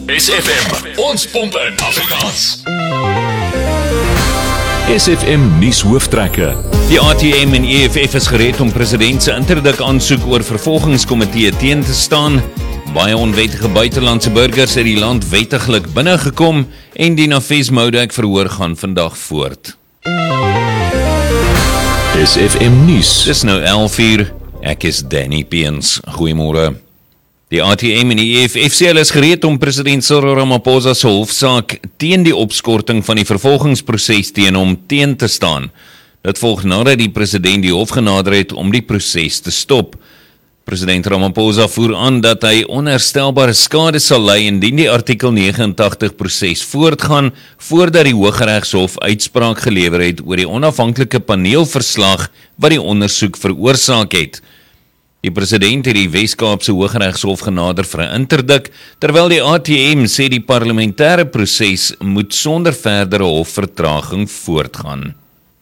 SFM, ons pomp in Afrikaans. SFM nuus hooftrekke. Die ATM en EFF is gereed om president se interdik aansoek oor vervolgingskomitee teen te staan. Baie onwettige buitelandse burgers het die land wettiglik binnegekom en die Nafees Moudek verhoor gaan vandag voort. SFM nuus. Dis nou 11:00. Ek is Danny Peens. Goeiemôre. Die ATM en die EFF sê hulle is gereed om president Cyril Ramaphosa se hofsaak teen die opskorting van die vervolgingsproses teen hom teen te staan. Dit volg nadat die president die hof genader het om die proses te stop. President Ramaphosa voer aan dat hy onherstelbare skade sal ly indien die artikel 89 proses voortgaan voordat die Hooggeregshof uitspraak gelewer het oor die onafhanklike paneelverslag wat die ondersoek veroorsaak het. Die president het die Wes-Kaapse Hooggeregshof genader vir 'n interdik, terwyl die ATM sê die parlementêre proses moet sonder verdere hofvertraging voortgaan.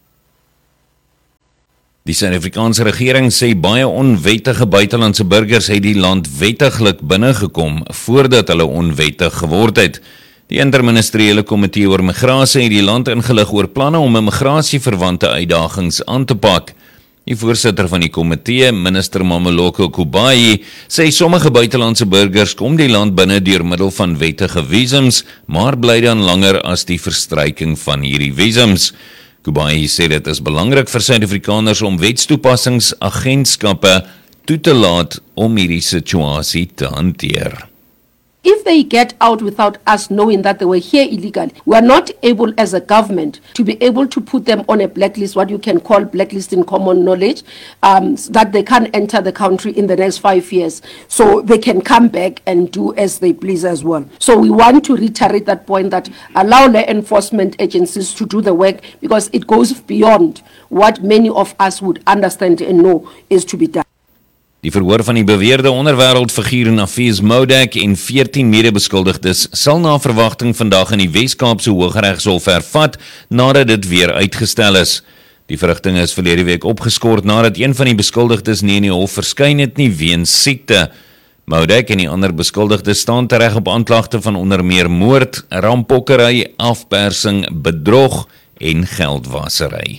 Die Suid-Afrikaanse regering sê baie onwettige buitelandse burgers het die land wettiglik binnegekom voordat hulle onwettig geword het. Die interministeriële komitee oor migrasie het die land ingelig oor planne om migrasieverwante uitdagings aan te pak. Die voorsitter van die komitee, minister Mameloko Kubayi, sê sommige buitelandse burgers kom die land binne deur middel van wettige visums, maar bly dan langer as die verstryking van hierdie visums. Kubayi sê dit is belangrik vir Suid-Afrikaners om wetstoepassingsagentskappe toe te laat om hierdie situasie te hanteer. If they get out without us knowing that they were here illegally, we are not able as a government to be able to put them on a blacklist, what you can call blacklist in common knowledge, that they can't enter the country in the next 5 years. So they can come back and do as they please as well. So we want to reiterate that point that allow law enforcement agencies to do the work because it goes beyond what many of us would understand and know is to be done. Die verhoor van die beweerde onderwêreldfiguur Nafees Moudek en 14 medebeskuldigdes sal na verwagting vandag in die Wes-Kaapse Hooggeregshof hervat nadat dit weer uitgestel is. Die verrigting is verlede week opgeskort nadat een van die beskuldigdes nie in die hof verskyn het nie weens siekte. Moudek en die ander beskuldigdes staan tereg op aanklagte van onder meer moord, rampokkery, afpersing, bedrog en geldwasery.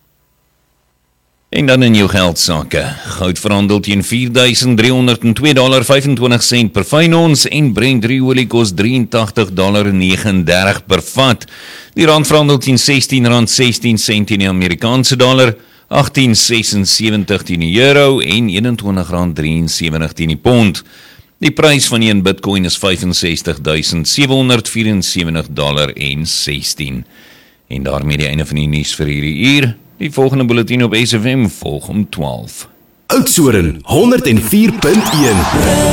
En dan in jou geldsake. Goud verhandel teen $4,302.25 per fyn ons en Brent olie kos $83.39 per vat. Die rand verhandel teen R16.16 in die Amerikaanse dollar, 18.76 teen die euro en R21.73 teen die pond. Die prys van een bitcoin is $65,774.16. En daarmee die einde van die nuus vir hierdie uur. Die volgende bulletin op SFM volg om 12. Oudtshoorn 104.1